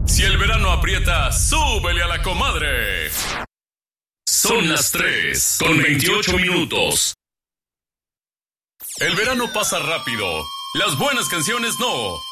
Si el verano aprieta, súbele a la comadre. Son las 3:28. El verano pasa rápido. Las buenas canciones no.